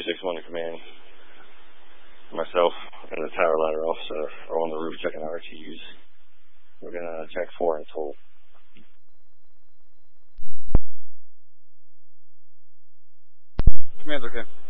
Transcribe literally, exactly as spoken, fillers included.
six one to command. Myself and the tower ladder officer are on the roof checking our R T Us. We're going to check four in total. Command's okay.